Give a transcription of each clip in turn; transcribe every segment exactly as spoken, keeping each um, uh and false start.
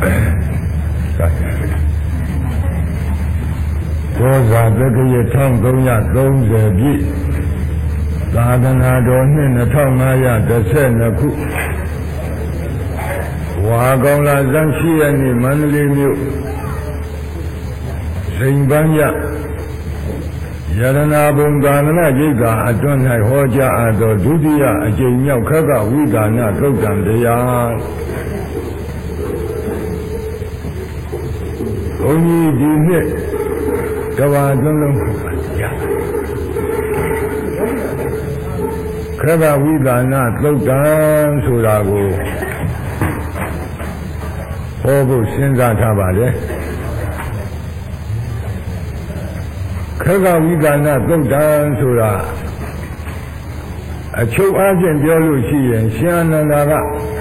သောဇာတက္ကရာတစ်ထောင်သုံးရာသုံးဆယ်ပြည့်သာသနာတော်နှစ်နှစ်ထောင်ငါးရာတစ်ဆယ်နှစ်ခုဝါကောင်းလာဇန်ရှိရနေ့မန္တလေးမြို့စိန်ပန်းရယရနာဘုံသာသနာ့ရိပ်သာအတွန်း၌ဟောကြားအပ်သောဒုတိယအကြိမ်မြောက်ခက္ကဝိဒါနသုတ်တံတရားဘုန်းကြီးဒီနှစ်ကဘာသွန်းလုံးရခက္ကဝိဒါနသုတ်တံဆိုတာကိုဟောဖို့စဉ်းစားထားပါလေခက္ကဝိဒါနသုတ်တံဆိုတာအချုပ်အားဖြင့်ပြောလို့ရှိရင်ရှင်အနန္ဒာက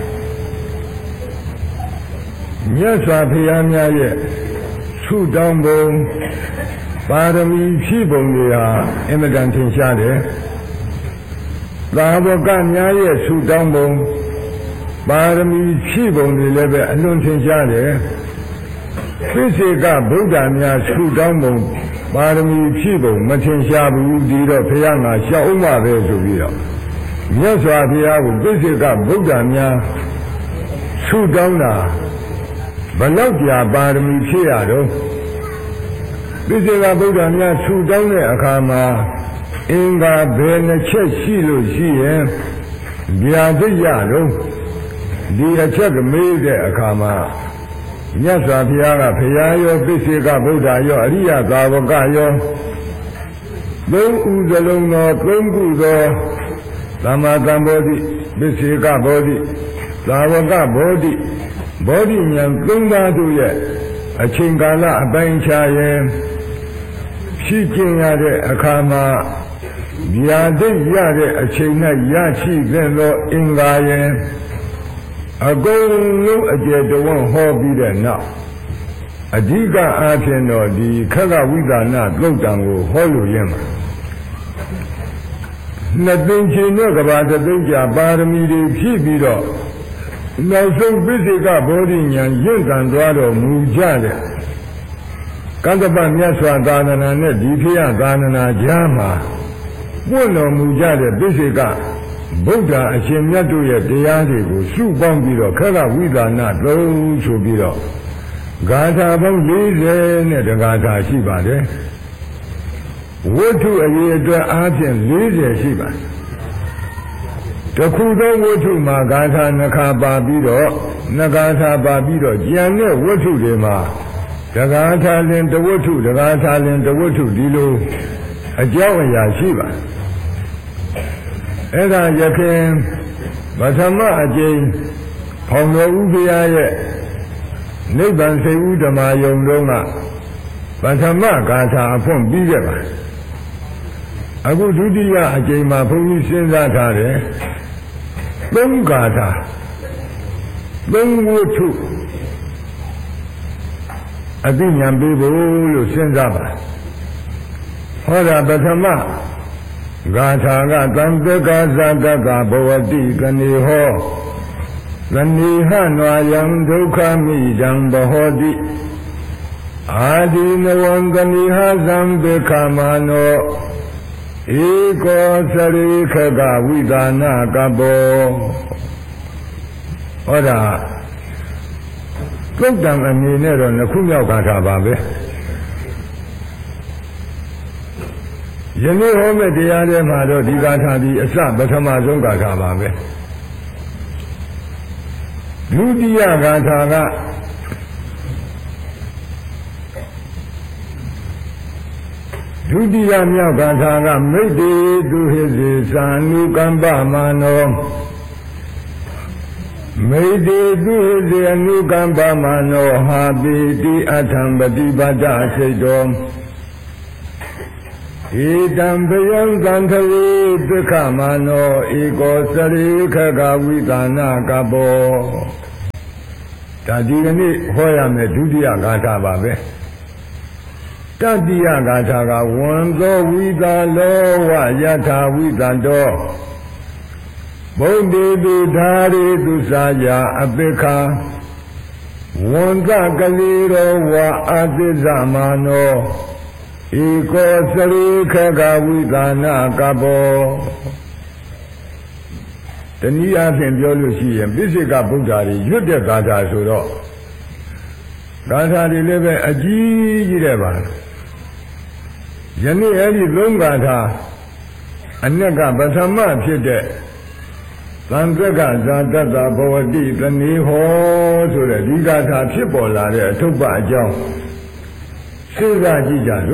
မြတ်စွာဘုရားများရဲ့ဆုတောင်းပုံပါရမီဖြည့်ပုံတွေဟာအင်မတန်ထင်ရှားတယ်။သာဝကများရဲ့ဆုတောင်းပုံပါရမီဖြည့်ပုံတွေလည်းပဲအလွန်ထင်ရှားတယ်။ပိစိကဗုဒ္ဓများဆုတောင်းပုံပါရမီဖြည့်ပုံမထင်ရှားဘူးဒီတော့ဘုရားကရှောက်ဥမပဲဆိုပြီးတော့မြတ်စွာဘုရားကိုပိစိကဗုဒ္ဓများဆုတောင်းတာဘလောက်ကြာပါရမီဖြည့်ရတော့ပိစိကဗုဒ္ဓများဆုတောင်းတဲ့အခါမှာအင်္ဂါဘယ်နှချက်ရှိလို့ရှိရင်ဗျာဒိတ်ရတော့ဒီအချက်ကမေးတဲ့အခါမှာမြတ်စွာဘုရားကဘုရားရောပိစိကဗုဒ္ဓရောအရိယသာဝကရောသုံးဦးစလုံးသောသုံးခုသောသမ္မာသမ္ဗောဓိပိစိကဘောဓိသာဝကဘောဓိဘောဓိဉာဏ်သုံးပါးတို့ရဲ့အချိန်ကာလအပိုင်းခြားရင်ဖြစ်ကျင်ရတဲ့အခါမှာဗျာဒိတ်ရတဲ့အချိန်၌ရရှိတဲ့သောအင်္ဂါရင်အကုန်လုံးအကျေတဝန်းဟောပြီးတဲ့နောက်အဓိကအားဖြင့်တော့ဒီခက္ကဝိဒါနသုတ်တံကိုဟောလို့ရမှာနှစ်သိန်းချီနဲ့ကဘာတသိန်းကြာပါရမီတွေဖြည့်ပြီးတော့နောက်ဆုံးပိစိကဘောဓိဉာဏ်ရင့်ကံသွားတော်မူကြတဲ့ကတ္တပမြတ်စွာသာသနာနဲ့ဒီဖေယသာသနာကြားမှာပွင့်တော်မူကြတဲ့ပိစိကဗုဒ္ဓအရှင်မြတ်တို့ရဲ့တရားတွေကိုစုပေါင်းပြီးတော့ခက္ကဝိဒါနသုံးဆိုပြီးတော့ဂါထာပေါင်း၄၀နဲ့တဂါထာရှိပါတယ်ဝတ္ထုအရေးအတွက်အားဖြင့်၄၀ရှိပါတယ်တခုသောဝတ္ထုမှာဂါထာနှစ်ခါပါပြီးတော့နှစ်ဂါထာပါပြီးတော့ကျန်တဲ့ဝတ္ထုတွေမှာတဂါထာလင်တဝတ္ထုတဂါထာလင်တဝတ္ထုဒီလိုအကြောင်းအရာရှိပါတယ်အဲ့ဒါယခင်ပထမအကျိန်ဖောင်တော်ဦးဘုရားရဲ့နိဗ္ဗာန်စေဥဓမ္မာယုံတုံးကပထမဂါထာအဖွင့်ပြီးခဲ့ပါအခုဒုတိယအကျိန်မှာဘုန်းကြီးစဉ်းစားထားတယ်သုံးဂါထာသုံးဝတ္ထုအသိဉာဏ်ပေးဖို့လို့စဉ်းစားပါဟောတာပထမဂါထာကသံသက္ကာဇာတကဘဝတိကနေဟောသနေဟနွာယံဒုက္ခမိတံဘဟောတိအာဒီနဝံကနေဟသံဒုက္ခမနောဧကောသရိခကဝိဒါနကဘောဟောတာသုတ်တံအနေနဲ့တော့နှစ်ခုမြောက်ဂါထာပါပဲယနေ့ဟောမယ့်တရားထဲမှာတော့ဒီဂါထာဒီအစပထမဆုံးဂါထာပါပဲဒုတိယဂါထာကဒုတိယမြောက်ဂါထာကမိတ်တေသူဟိစေသာနုကမ္ပမာနောမိတ်တေသူဟိစေအနုကမ္ပမာနောဟာပိတိအထံပฏิပတ်တစိတ်တော်ဧတံဘယံသံသဝေဒုက္ခမနောဧကောသရိခကဝိသနာကဘောဒါဒီကနေ့ဟောရမယ်ဒုတိယဂါထာပါပဲတတိယဂါထာကဝံသောဝိသလောဝယထာဝိသတောဘုဒ္ဓေတုဓာရေတုစာယာအပိခာ Wanda Galiro wa Adizamano Iko Sari Kagawidana Gabo The Nia Piolusi and Bisika Bugari, Yuda Gata Suro Gata deliver a G. Yeni Eli Lungata Anega Basama Chide Sandaka Zandaka Bawadi, the Niho, to the Digata Chipola, the Tuba Jong. Siva Jijalu.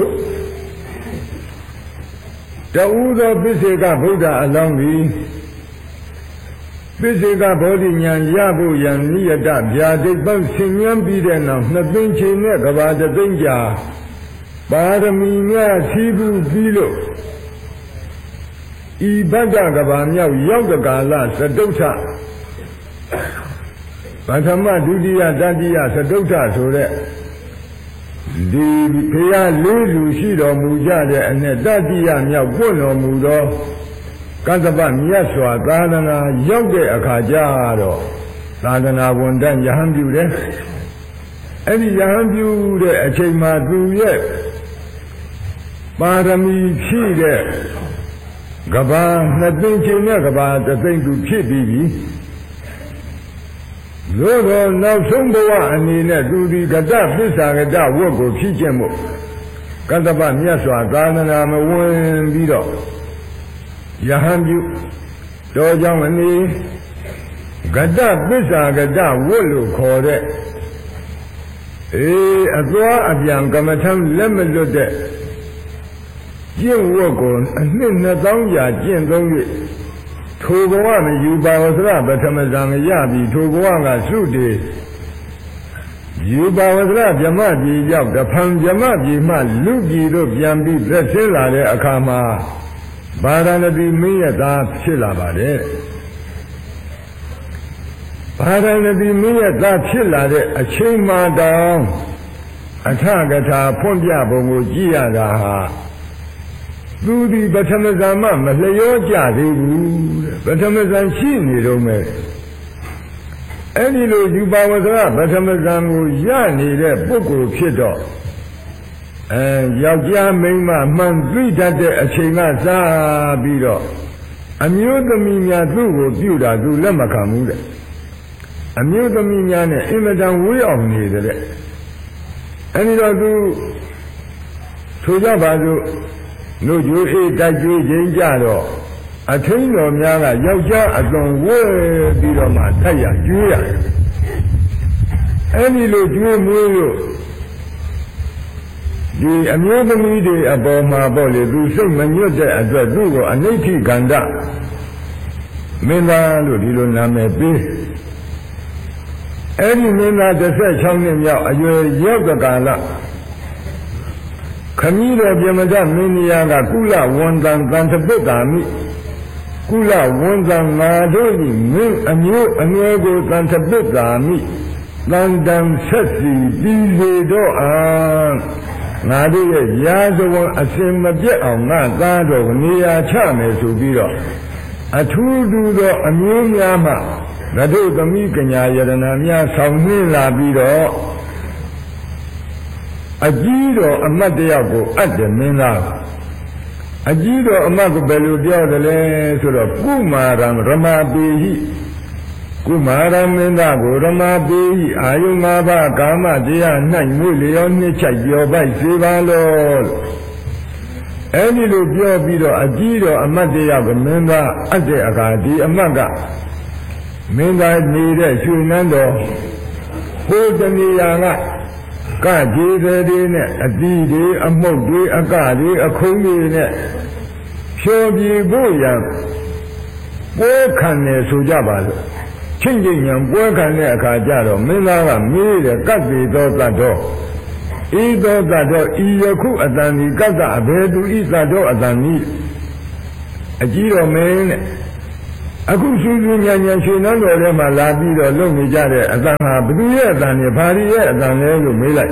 The Udo Bisika Buddha along me. Bisika Bodi Yan Yabu Yan Niada, Yadi Bouncing Yan Bidena, nothing chinek about the danger. Badamina Sibu Bilo. Ibadagabanya Yoga Gala Sadota Batama Dudia Dadia Sadota so that the Pia Lulu Shido Mujade and the Dadia Yaguno Mudo Kazaban Yaswa Gadana Yoga Akajaro Sadana Wondan Yahambu de Any Yahambu de Achema Du yet Badami Chi de Gaba, nothing changed about the thing to keep baby. Zodo, now Sumboa and Nina do the Gada, this are a da work of Chichemo. Gadaba, Yaswa, Gana, I'm a one beat Yahambu, Dojam and me. Gada, this are a da work called it. Eh, a draw of young Gamatam lemon look at. 见我过，那那当家见东西，土国王们有把我是那把他们让个亚比土国王啊输的，有把我是那别嘛比要个旁别嘛比嘛路基都变比这些来的阿卡嘛，把他那比没也打起来吧的，把他那比没也打起来的，啊青马当，啊他个他碰见不我记呀的哈。 Do the Batamazama, Malayo Jadi, Batamazan Chini Rome. Any low you Bawaza, Batamazan Yani, the Boko Kito. And Yagia Mema, Man, that the Achina Zabiro. And you the Minya do, Buda, do Lamakamuda. And you the Minyana, Imadan, we all needed it. And you do Tujabadu. No, you eat that you jinjaro. I tell you, Yanga, Yaja, I don't worry, Biroma, Taya, Julia. Any look you move. The amusement media about my body, do so many of the address, do a native Ganda. Mena, Ludilo Name B. Any Mena, the search on him, Yoga Gala. Kamira Yamada Miniaga Kula Wondan Tantabutami Kula Wondan Nadoni Min and you and you go Tantabutami London Sessi Bizo and Nadia Yazo a same jet of Nazado Nia Chame to Biro. A two do the Amunyama Nado the Mikanya Yadanamia Samila Biro. Ajido Amadiago at the Mina Ajido Amago Beludia the land to the Kumaram Rama Behi Kumaram Menago Rama Behi Ayumaba Gama Dia Nine Million Chayo by Sivalo Any Lubio Bido Ajido Amadiago Menda Ade Agadi Amaga Menda needed Sunando Hold the Nianga Kaji Redine, a Didi, a Mogi, a Gadi, a Kumi, Shogi Boyam, Workane Sujabal, changing and Workane Kajaro, Minara, Mira, Gadi, Dotado, Ido Dado, Iyaku Adani, Gaza, Abedu, Isado Adani, a Giro Main. Aku suju nyanyi sinan oleh malah bila lo menjadi azan habis azan ni hari azan ni lo melai.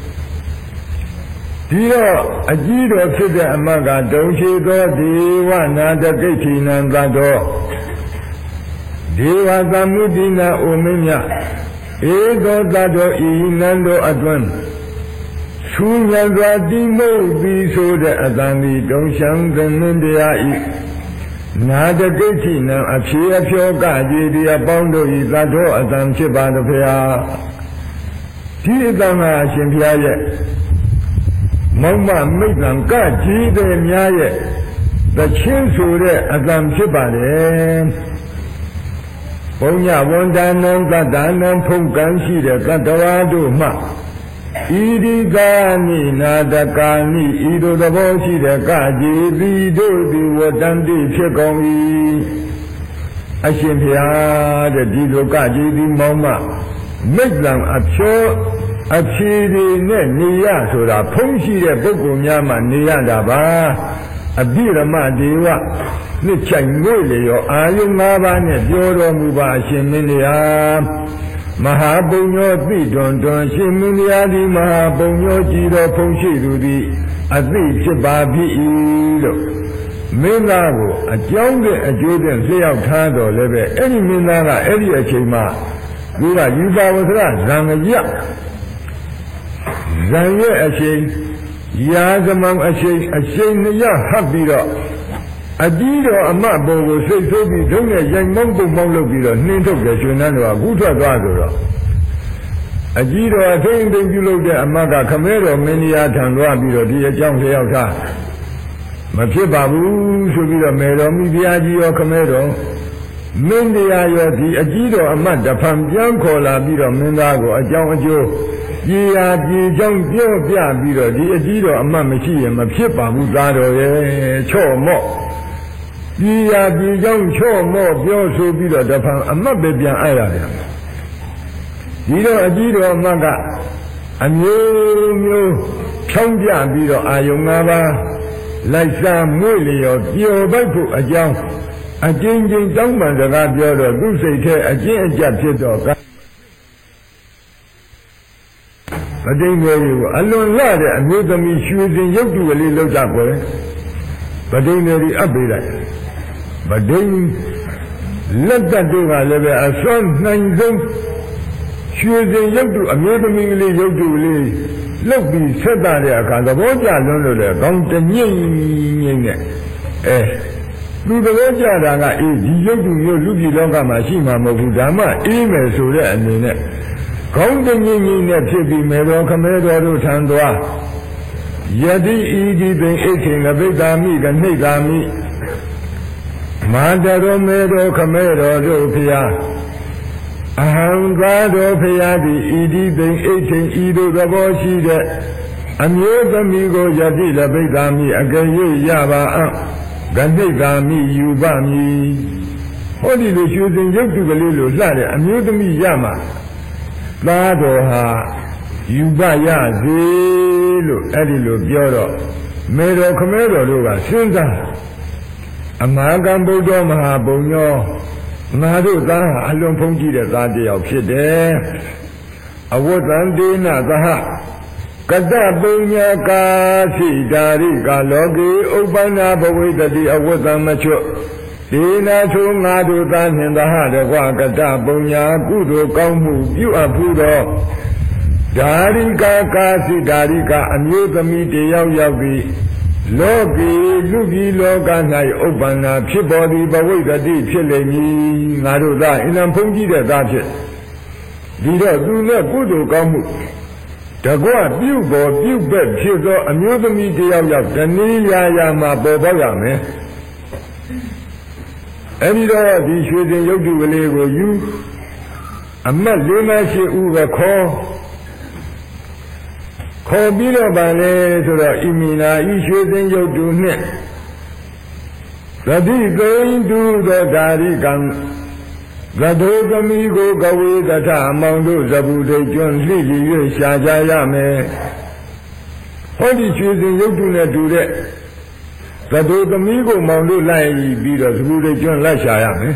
Dia ajido kita amaga dosi do dewa nada kecinan gado. Dewa zamudina umenya ဧသောတတောဤနန္တောအတွန်းဆူညံစွာတိမုတ်သည်ဆိုတဲ့အတန်ဒီတုံရှံသမင်းတရားဤနာတကိဋ္ဌိနံအဖြေအဖြောကကြီးတရားပေါင်းတို့ဤသတ္တောအတန်ဖြစ်ပါတဖေဟာဒီအတန်ဟာအရှင်ဘုရားရဲ့မောင်မမိတ်တံကကြီးတဲ့များရဲ့တချင်းဆိုတဲ့အတန်ဖြစ်ပါတယ်ဘုံညဝန္ဒနံသတ္တနံဖုန်ကံရှိတဲ့သတ္တဝါတို့မှဣတိကာနိနာတကာနိဤသို့သဘောရှိတဲ့ကကြီးသည်တို့သည်ဝတ္တန္တိဖြစ်ကုန်၏အရှင်ဘုရားတဲ့ဒီလိုကကြီးသည်မောင်မမိတ်တံအဖြောအဖြေတွေနဲ့နေရဆိုတာဖုံးရှိတဲ့ပုဂ္ဂိုလ်များမှနေရတာပါအဘိဓမ္မဒေဝနှစ်ချိုင်ငွေလေရောအာယု၅ပါးနဲ့ပြောတော်မူပါအရှင်မင်းတရားမဟာပုညောသိတွန်တွန်ရှင်မင်းတရားသည်မဟာပုညောကြည်တော်ဖုံးရှိသူသည်အသိဖြစ်ပါပြီလို့မင်းသားကိုအကြောင်းတဲ့အကျိုးတဲ့လျှောက်ထားတော်လည်းပဲအဲ့ဒီမင်းသားကအဲ့ဒီအချိန်မှာသူကယူပါဝသရဇံရဇံရဲ့အချိန်ရာဇမံအချိန်အချိန်နှစ်ရဟပ်ပြီးတော့အကြီးတော်အမတ်ဘုံကိုစိတ်ဆိုးပြီးဒုံနဲ့ရိုက်မောင်းပုံမောင်းလုပ်ပြီးတော့နှင်းထုတ်တယ်ရွှေနန်းတော်ကခုထွက်သွားဆိုတော့အကြီးတော်အထိန်သိမ့်ပြုလုပ်တဲ့အမတ်ကခမဲတော်မင်းကြီးထံသွားပြီးတော့ဒီအကြောင်းလျှောက်ထားမဖြစ်ပါဘူးဆိုပြီးတော့မေတော်မိဖုရားကြီးရောခမဲတော်မင်းတရားရောဒီအကြီးတော်အမတ်တဖန်ပြန်ခေါ်လာပြီးတော့မင်းသားကိုအကြောင်းအကျိုးပြေရာပြေကြောင်းပြောပြပြီးတော့ဒီအကြီးတော်အမတ်မရှိရင်မဖြစ်ပါဘူးသားတော်ရဲ့ချော့မော့ပြေရာပြေကြောင်းချော့မော့ပြောဆိုပြီးတော့တဖန်အမတ်ပဲပြန်အပ်ရတယ်ဒီတော့အကြီးတော်အမတ်ကအမျိုးမျိုးဖြောင်းပြပြီးတော့အာယုံ၅ပါးလိုက်စားမွေ့လျော်ပျော်ပိုက်ဖို့အကြောင်းအကျဉ်းချင်းတောင်းပန်စကားပြောတော့သူ့စိတ်ထဲအကျဉ်းအကျပ်ဖြစ်တော့ကမတိမ်သေးဘူးအလွန်လှတဲ့အမျိုးသမီးရွှေစင်ရုပ်တုကလေးလောက်တာကွယ်ပတိမ်တွေအပ်ပေးလိုက်ပတိမ်လက်သက်တို့ကလည်းပဲအစွမ်းနိုင်ဆုံးရွှေစင်ရုပ်တုအမျိုးသမီးကလေးရုပ်တုကလေးလောက်ပြီးဆက်တာတဲ့အခါသဘောကျလွန်းလို့လေကောင်းတညိမ့်ငိမ့်နဲ့အဲလူသဘောကျတာကအေးဒီရုပ်တုမျိုးလူပြည်လောကမှာရှိမှာမဟုတ်ဘူးဒါမှအေးမယ်ဆိုတဲ့အနေနဲ့ကောင်းတညိမ့်ငိမ့်နဲ့ဖြစ်ပြီးမေတော်ခမဲတော်တို့ထံသွားယတိဤဒီပင်အိတ်ခင်ကပိတာမိကနှိတ်တာမိမာတရောမေတော်ခမဲတော်တို့ဖျားအဟံသာတော်ဖျားသည်ဤဒီပင်အိတ်ခင်ဤတို့သဘောရှိတဲ့အမျိုးသမီးကိုယတိလပိတာမိအကယ်၍ရပါအံ့ဂဏိကာမိယူပမည်ဟောဒီလိုရွှေစင်ရုပ်တုကလေးလိုလှတဲ့အမျိုးသမီးရမှာသားတော်ဟာယူပရစေလို့အဲ့ဒီလိုပြောတော့မေတော်ခမဲတော်တို့ကစဉ်းစားအမဟာကံဗုဒ္ဓမဟာဘုံညောငါတို့သားဟာအလွန်ဖုံးကြည့်တဲ့သားတစ်ယောက်ဖြစ်တယ်အဝတ္တန္တေနသဟကတ္တပုညကာသိဓာရိကလောကေဥပ္ပန္နာဘဝိတတိအဝတ္တမချွတ်ဒေနာထုငါတို့သားနှင့်သဟတကွကတ္တပုညာကုသိုလ်ကောင်းမှုပြုအပ်ဖူးသောဓာရိကာကာသိဓာရိကအမျိုးသမီးတယောက်ယောက်ပြီးလောကေလူကြီးလောက၌ဥပ္ပန္နာဖြစ်ပေါ်သည်ဘဝိတတိဖြစ်လိမ့်မည်ငါတို့သားအင်္ဂဖုံးကြီးတဲ့သားဖြစ်ဒီတော့သူနဲ့ကုသိုလ်ကောင်းမှုတကွပြုပေါ်ပြုပက်ဖြစ်သောအမျိုးသမီးတယောက်ယောက်တနည်းရာရာမှာပေါ်ပေါက်ရမယ်အဲဒီတော့ဒီရွှေစင်ရုပ်တုကလေးကိုယူအမတ်လေးမရှိဦးပဲခေါ်ခေါ်ပြီးတော့ဗာလေဆိုတော့ဣမိနာဤရွှေစင်ရုပ်တုနှင့်သတိသိမ့်တုသောဓာရိကံသတုသမီးကိုကဝေတထအမောင်တို့ဇဗုဒိကျွန်းလှိလီ၍ရှာကြရမယ်ဟောဒီရွှေစင်ရုပ်တုနဲ့တူတဲ့သတုသမီးကိုမောင်တို့လိုက်ပြီးတော့ဇဗုဒိကျွန်းလိုက်ရှာရမယ်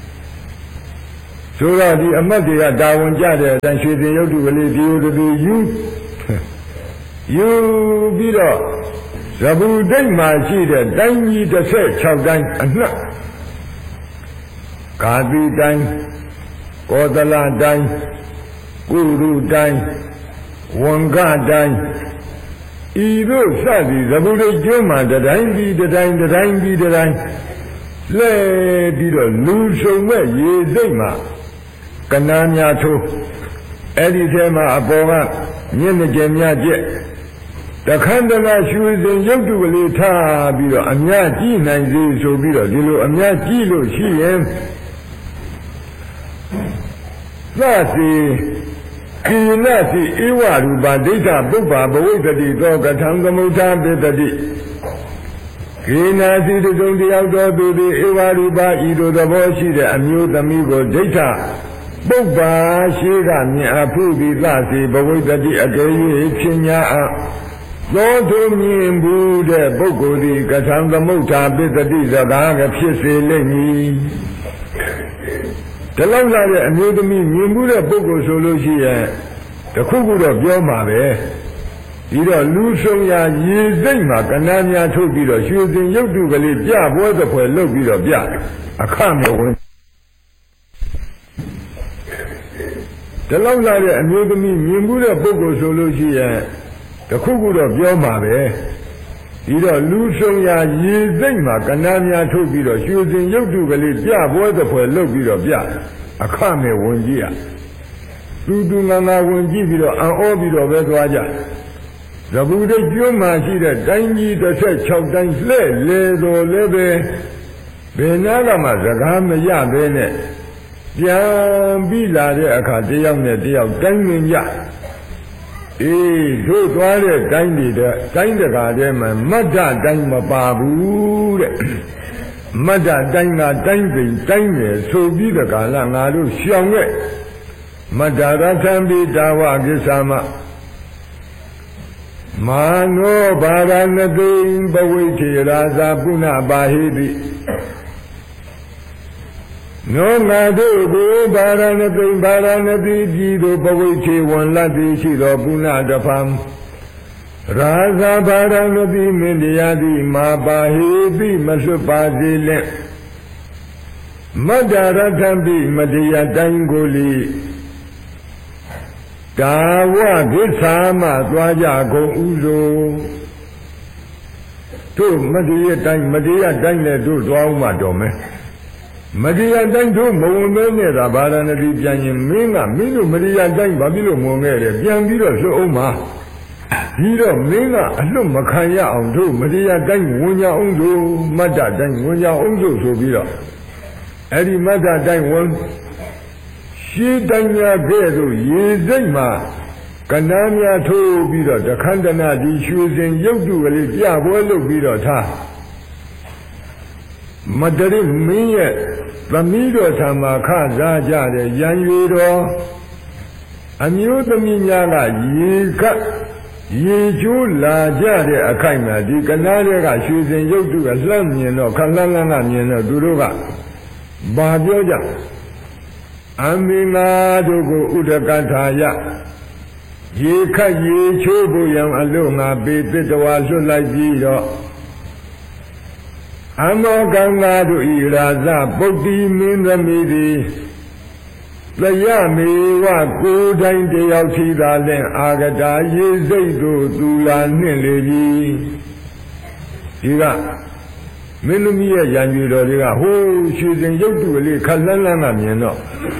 ဆိုတော့ဒီအမတ်တွေကတာဝန်ကြတဲ့အတိုင်းရွှေစင်ရုပ်တုကလေးဒီလိုတူယူယူပြီးတော့ဇဗုဒိတ်မှာရှိတဲ့တိုင်းကြီးတစ်ဆက်၆တိုင်းအနှက်ကာတိတိုင်းကောသလတိုင်းကိုယ်တို့တိုင်းဝန်ကတိုင်းဤတို့စသည်သဗ္ဗုဒ္ဓကျွန်းမှာတတိုင်းပြီးတတိုင်းတတိုင်းပြီးတတိုင်းလဲပြီးတော့လူဆုံမဲ့ရေစိတ်မှာကနာများထိုးအဲ့ဒီထဲမှာအပေါ်ကမြင့်မကျများကျက်တခန္တနာရွှေစင်ရုပ်တုကလေးထားပြီးတော့အများကြည့်နိုင်စေဆိုပြီးတော့ဒီလိုအများကြည့်လို့ရှိရင်သစီကိနစီဧဝရူပဒိဋ္ဌပုပ္ပါဘဝိတ္တိသောကထံသမုဋ္ဌာပိတတိကိနာစီတုံတယောက်တော်သူသည်ဧဝရူပဤသို့သဘောရှိတဲ့အမျိုးသမီးကိုဒိဋ္ဌပုပ္ပါရှိကမြင်အဖို့ဒီသစီဘဝိတတိအကယ်၍ဖြစ်냐အသောသူမြင်ဘူးတဲ့ပုဂ္ဂိုလ်ဒီကထံသမုဋ္ဌာပိတတိစကားကဖြစ်စေလိမ့်မည်ဒီလောက်လာတဲ့အမျိုးသမီးမြင်ဘူးတဲ့ပုဂ္ဂိုလ်ဆိုလို့ရှိရင်တခုခုတော့ပြောမှာပဲဒီတော့လူဆုံးရာရေစိတ်မှာကဏ္ဍများထုတ်ပြီးတော့ရွှေစင်ရုပ်တုကလေးပြပွဲသဖွယ်လုပ်ပြီးတော့ပြအခမဝင်ဒီလောက်လာတဲ့အမျိုးသမီးမြင်ဘူးတဲ့ပုဂ္ဂိုလ်ဆိုလို့ရှိရင်တခုခုတော့ပြောမှာပဲဒီတော့လူဆုံးရာရေစိတ်မှာကဏ္ဍများထုတ်ပြီးတော့ရွှေစင်ရုပ်တုကလေးပြပွဲသဖွယ်လုပ်ပြီးတော့ပြအခမဲ့ဝင်ကြည့်ရတူတူငါငါဝင်ကြည့်ပြီးတော့အံ့ဩပြီးတော့ပဲသွားကြသဗ္ဗုဒ္ဓကျွန်းမှာရှိတဲ့တိုင်းကြီးတစ်ဆက်၆တိုင်းလှဲ့လေတော်လည်းပဲဘယ်နာကမှစကားမရဘဲနဲ့ပြန်ပြီးလာတဲ့အခါတယောက်နဲ့တယောက်တိုင်းဝင်ကြအေးတို့သွားတဲ့တိုင်းတွေတဲ့တိုင်းတကာထဲမှာမတ္တတိုင်းမပါဘူးတဲ့မတ္တတိုင်းကတိုင်းပင်တိုင်းရယ်ဆိုပြီးတဲ့ကာလငါတို့ရှောင်ခဲ့မတ္တရထံပိတာဝကိစ္စမမာနောဘာရဏတိဘဝိထေရာဇာပုဏ္ဏပါဟိတိနောငါတို့ကိုဘာရဏတိဘာရဏတိပြည်သို့ဘဝိထေဝန်လတ်သည်ရှိသောပုဏ္ဏတဖံရာဇာဘာရဏတိမင်းတရားသည်မာပါဟိတိမလွတ်ပါစေလင့်မတ္တရထံပိမတရားတိုင်းကိုလေကာဝဒိဋ္ဌာမသွားကြကုန်ဥသောတို့မတရားတိုင်းမတရားတိုင်းနဲ့တို့သွားအောင်မတော်မယ်မတရားတိုင်းတို့မဝင်မဲနဲ့သာဘာရဏတိပြန်ရင်မင်းကမင်းတို့မတရားတိုင်းဘာဖြစ်လို့မဝင်ခဲ့လဲပြန်ပြီးတော့လွတ်အောင်ပါပြီးတော့မင်းကအလွတ်မခံရအောင်တို့မတရားတိုင်းဝင်ကြအောင်တို့မတ္တတိုင်းဝင်ကြအောင်တို့ဆိုပြီးတော့အဲ့ဒီမတ္တတိုင်းဝင်ရှင်းတိုင်းများကဲ့သို့ရေစိတ်မှာကဏ္ဍများထိုးပြီးတော့တခန္တနာဒီရွှေစင်ရုပ်တုကလေးပြပွဲလုပ်ပြီးတော့ထားမတရိမင်းရဲ့သမီးတော်ဆံမှာခစားကြတဲ့ရန်ရွေတော်အမျိုးသမီးများကရေခတ်ရေချိုးလာကြတဲ့အခိုက်မှာဒီကဏ္ဍတွေကရွှေစင်ရုပ်တုကလှမ်းမြင်တော့ခလန်းလန်းကမြင်တော့သူတို့ကဘာပြောကြအမိနာတို့ကိုဥဒကထာယရေခတ်ရေချိုးဖို့ရန်အလို့ငါပေတ္တဝါလွတ်လိုက်ပြီးတော့အမောကံငါတို့ဤရာဇပုတ္တိမင်းသမီးသည်လယမေဝကိုယ်တိုင်တယောက်ရှိသာလင်အာဂတာရေစိတ်တို့သူလာနှင့်လေပြီဒီကမင်းသမီးရဲ့ရံကြွေတော်တွေကဟိုးရွှေစင်ရုပ်တုလေးခက်လန်းလန်းကမြင်တော့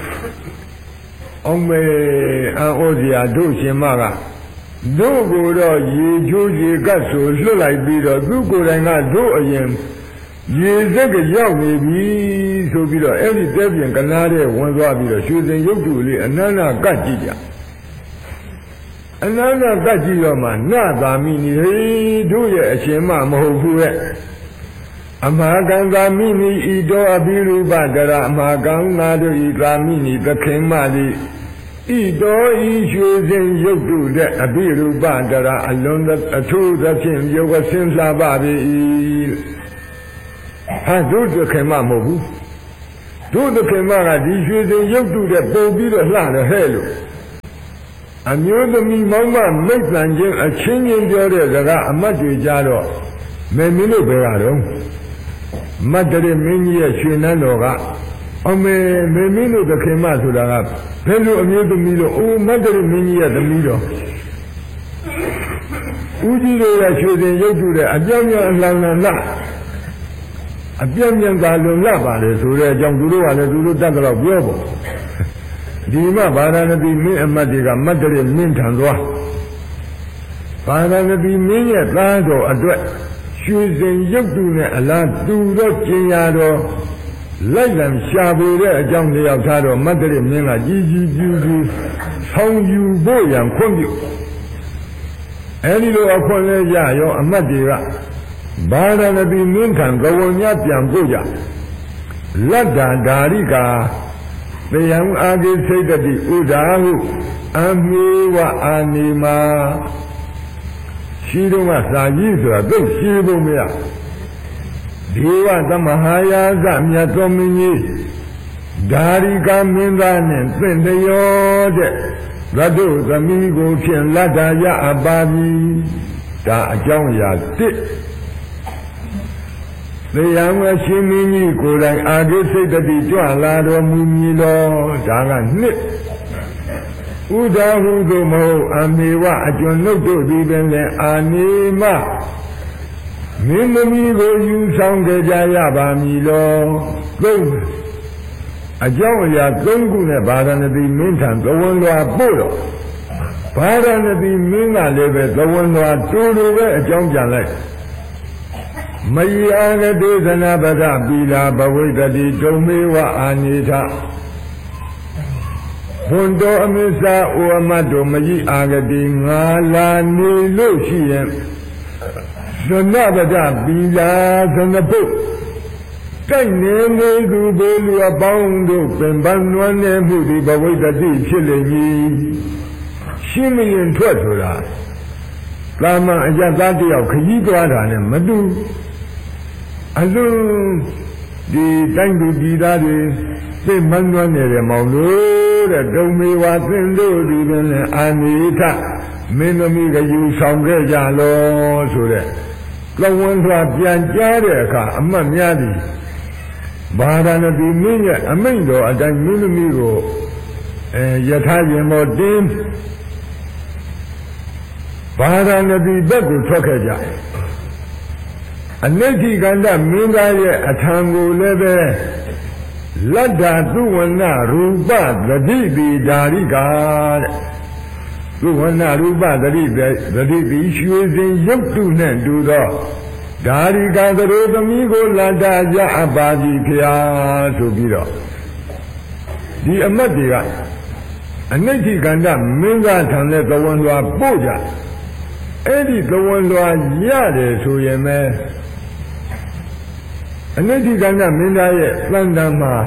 အောင်မေအံ့ဩစရာတို့ရှင်မကတို့ကိုတော့ရေချိုးရေကတ်ဆိုလွတ်လိုက်ပြီးတော့သူကိုယ်တိုင်ကတို့အရင်ရေစက်ကရောက်နေပြီဆိုပြီးတော့အဲ့ဒီတဲပြင်ကနားတဲ့ဝင်သွားပြီးတော့ရွှေစင်ရုပ်တုလေးအနန္တကတ်ကြည့်ကြအနန္တကတ်ကြည့်တော့မှနသာမိနိဟေတို့ရဲ့အရှင်မမဟုတ်ဘူးရဲ့အမဟာကံသာမိနိဤတော်အဘိရူပတရအမဟာကံငါတို့ဤသာမိနိသခင်မသည်ဤတော်ဤရွှေစင်ရုပ်တုတဲ့အဘိရူပတရအလွန်အထူးသဖြင့်ယောဂဆင်းလှပါပြီဟာတို့သခင်မမဟုတ်ဘူးတို့သခင်မကဒီရွှေစင်ရုပ်တုတဲ့ပုံပြီးတော့လှတယ်ဟဲ့လို့အမျိုးသမီးမောင်မမိတ်ဆန်ချင်းအချင်းချင်းပြောတဲ့စကားအမတ်တွေကြတော့မေမင်းတို့ဘယ်ကတော့မတ္တရမင်းကြီးရဲ့ရွှေနန်းတော်ကအမေမေမင်းတို့သခင်မဆိုတာကဘယ်လိုအမျိုးသမီးလို့အိုးမတ်တရမင်းကြီးရဲ့သမီးတော်ဦးကြီးတို့ရဲ့ရွှေစင်ရုပ်တုတဲ့အပြောင်းပြောင်းအလံလန်လအပြောင်းပြောင်းသာလွန်လပါလေဆိုတဲ့အကြောင်းသူတို့ကလည်းသူတို့တတ်တော့ပြောပေါ့ဒီမှာဗာရာဏသီမင်းအမတ်တွေကမတ်တရမင်းထံသွားဗာရာဏသီမင်းရဲ့သားတော်အတွက်ရွှေစင်ရုပ်တုနဲ့အလားတူတော့ကျင်ရတော့လိုက်လံရှာဖွေတဲ့အကြောင်းတရားထားတော့မတ်တရမင်းကကြီးကြီးကျူးကျူးဆောင်ယူဖို့ရန်ခွင့်ပြုအဲဒီလိုအခွင့်လဲရရောအမတ်တွေကဗာရာဏသီမင်းထံကဝုံညပြန်ပို့ကြလတ္တာဓာရိကာသေယံအာဂိစိတ်တိဥဒါဟုအမေဝအာနိမာရှိတော့ကစာကြီးဆိုတာသိရှိဖို့မရဒေဝသမဟာယာဇမြတ်သောမင်းကြီးဓာရိကာမင်းသားနဲ့သင်တရောတဲ့ရတ္တုသမီးကိုဖြင့်လတ္တာရအပ်ပါပြီဒါအကြောင်းအရာတစ်သေယံဝရှင်မင်းကြီးကိုယ်တိုင်အာဂိစိတ်တိကြွလာတော်မူမည်လောဒါကနှစ်ဥဒါဟုသို့မဟုတ်အမေဝအကျွန်ုပ်တို့သည်ပင်လည်းအာနေမမင်းသမီးကိုယူဆောင်ကြကြရပါမည်လောသုံးအကြောင်းအရာသုံးခုနဲ့ဗာရာဏသီမင်းထံသဝန္လွာပို့တော့ဗာရာဏသီမင်းကလည်းပဲသဝန္လွာတူတူပဲအကြောင်းပြန်လိုက်မယီအာဂတေသနာပဒပီလာဘဝိတတိဒုံမေဝအာနိထဘွန်တော်အမိစာအိုအမတ်တို့မယီအာဂတိငါလာနေလို့ရှိရင်သနာပဒပီလာသနပုတ်တိုက်နေနေသူဘိုးလူအပေါင်းတို့ပင်ပန်းနွမ်းနေမှုဒီဘဝိတတိဖြစ်လေမည်ရှင်းမရင်ထွက်ဆိုတာကာမအယတ်သားတယောက်ခကြီးသွားတာနဲ့မတူအလုံးဒီတိုင်းသူပြည်သားတွေသိမန်းနွမ်းနေတယ်မောင်လို့တဲ့ဒုံမေဝသင်တို့ဒီပင်လည်းအာနိထမင်းသမီးကယူဆောင်ခဲ့ကြလောဆိုတဲ့ကဝန်းစွာပြန်ကြားတဲ့အခါအမတ်များသည်ဗာရာဏသီမင်းရဲ့အမိန့်တော်အတိုင်းမင်းသမီးကိုအဲယထာရင်မောတင်းဗာရာဏသီဘက်ကိုထွက်ခဲ့ကြအနိဋ္ဌိကန္တမင်းသားရဲ့အထံကိုလည်းပဲလတ္တာသုဝဏရူပသတိတိဓာရိကာတဲ့သုဝဏရူပသတိသတိတိရွှေစင်ရုပ်တုနဲ့တူသောဓာရိကာသရိုသမီးကိုလတ္တာရအပ်ပါပြီဖျားဆိုပြီးတော့ဒီအမတ်တွေကအနိဋ္ဌိကန္တမင်းသားထံနဲ့သဝန္လွာပို့ကြအဲ့ဒီသဝန္လွာရတယ်ဆိုရင်ပဲအနိဋ္ဌိကန္တမင်းသားရဲ့သံတန်မှာ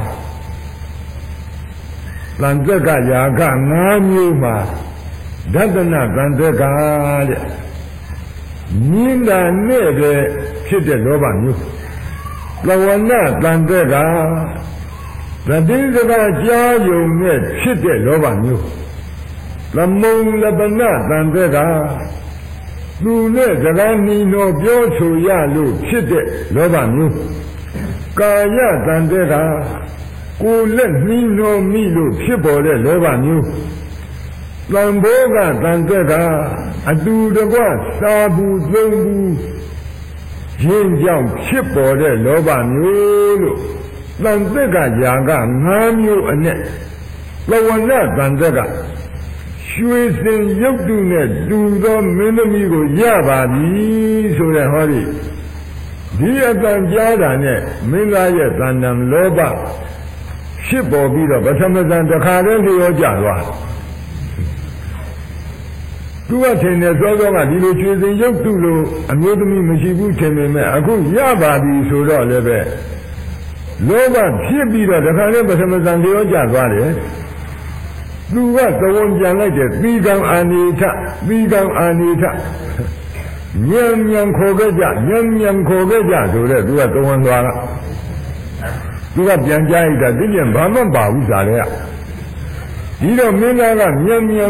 သံသက်ကယာက၅မျိုးမှာဒသနသံသက်ကတဲ့မြင်းတာနဲ့ပဲဖြစ်တဲ့လောဘမျိုးသဝနသံသက်ကသတိစကားကြားယုံနဲ့ဖြစ်တဲ့လောဘမျိုးသမုံလပနသံသက်ကသူနဲ့စကားနီတော်ပြောဆိုရလို့ဖြစ်တဲ့လောဘမျိုးကာယတန်တဲ့ကကိုယ်လက်နှီးတော်မိလို့ဖြစ်ပေါ်တဲ့လောဘမျိုးတန်ဖိုးကတန်တဲ့ကအတူတကွစာဘူးသုံးဘူးရင်းကြောင့်ဖြစ်ပေါ်တဲ့လောဘမျိုးလို့တန်တဲ့ကຢာက၅မျိုးအနဲ့လဝဏတန်တဲ့ကရွှေစင်ရုပ်တုနဲ့တူသောမင်းသမီးကိုရပါပြီဆိုတဲ့ဟောဒီဒီအတန်ကြားတာနဲ့မင်းသားရဲ့တဏ္ဍံလောဘဖြစ်ပေါ်ပြီးတော့ပထမဇန်တစ်ခါတည်းလျောကျသွားသူကထင်တယ်စောစောကဒီလိုရွှေစင်ရုပ်တုလို့အမျိုးသမီးမရှိဘူးထင်ပေမဲ့အခုရပါပြီဆိုတော့လည်းပဲလောဘဖြစ်ပြီးတော့တစ်ခါတည်းပထမဇန်လျောကျသွားတယ်သူကသဝံပြန်လိုက်တဲ့သီကံအာနိထသီကံအာနိထညံညံခေါ်ခဲ့ကြညံညံခေါ်ခဲ့ကြဆိုတဲ့သူကသဝံသွားကသူကပြန်ကြားလိုက်တာဒီပြန်ဘာမှမပါဘူးဇာလဲကဒီတော့မင်းသားကညံညံ